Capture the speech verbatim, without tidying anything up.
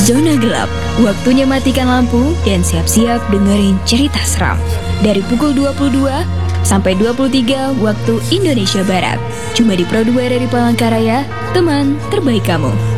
Zona Gelap, waktunya matikan lampu dan siap-siap dengerin cerita seram. Dari pukul dua puluh dua sampai dua puluh tiga waktu Indonesia Barat. Cuma di Pro dua R R I Palangkaraya, teman terbaik kamu.